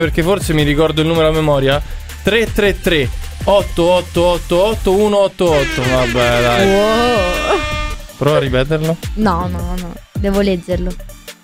perché forse mi ricordo il numero a memoria. 333 8888 188. Vabbè, dai. Wow. Prova a ripeterlo. No, devo leggerlo.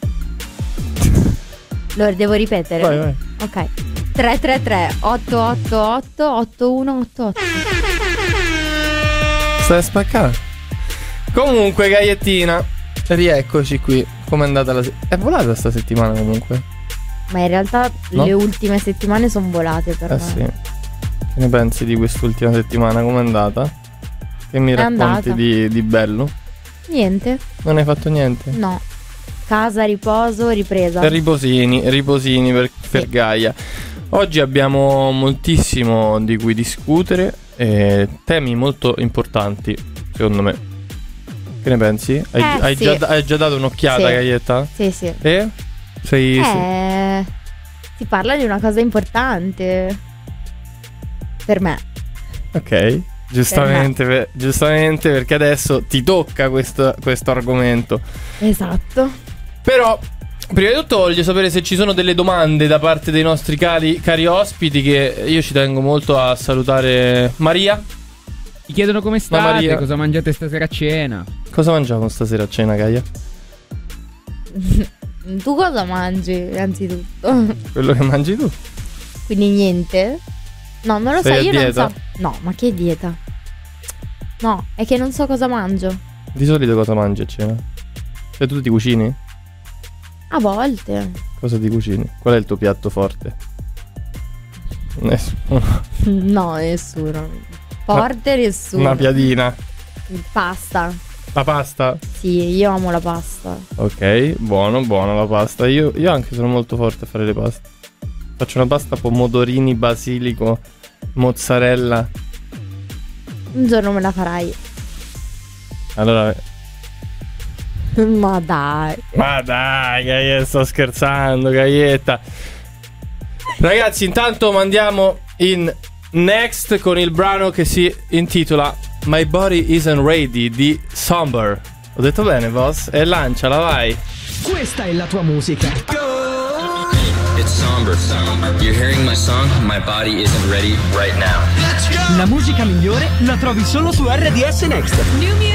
Lo devo ripetere. Vai. Ok. 333 888 8188. Stai a spaccare. Comunque, Gaiettina, rieccoci qui. Com'è andata la settimana? È volata sta settimana comunque. Ma in realtà no? Le ultime settimane sono volate per me. Sì. Che ne pensi di quest'ultima settimana? Com'è andata? Che mi racconti di bello? Niente. Non hai fatto niente? No. Casa, riposo, ripresa. Riposini per Gaia. Oggi abbiamo moltissimo di cui discutere, temi molto importanti, secondo me. Che ne pensi? Hai già dato un'occhiata, sì. Gaietta? Sì. E? Si parla di una cosa importante per me. Ok, giustamente perché adesso ti tocca questo argomento. Esatto. Però prima di tutto voglio sapere se ci sono delle domande da parte dei nostri cari ospiti, che io ci tengo molto a salutare. Maria? Mi chiedono come state, Maria, cosa mangiate stasera a cena. Cosa mangiamo stasera a cena, Gaia? Tu cosa mangi, anzitutto? Quello che mangi tu. Quindi niente? No, non lo Sei so, a io dieta? non so. No, ma che dieta? No, è che non so cosa mangio. Di solito cosa mangi a cena? Cioè tu ti cucini? A volte. Cosa ti cucini? Qual è il tuo piatto forte? Nessuno. No, nessuno. Forte nessuno. Una piadina. Pasta. La pasta? Sì, io amo la pasta. Ok, buona la pasta. Io anche sono molto forte a fare le paste. Faccio una pasta pomodorini, basilico, mozzarella. Un giorno me la farai. Allora... Ma dai, Gaietta, sto scherzando, Gaietta. Ragazzi, intanto mandiamo in next con il brano che si intitola My Body Isn't Ready di Somber. Ho detto bene, boss? E lanciala, vai. Questa è la tua musica. It's Somber. You're hearing my song, My Body Isn't Ready right now. La musica migliore la trovi solo su RDS Next. New music.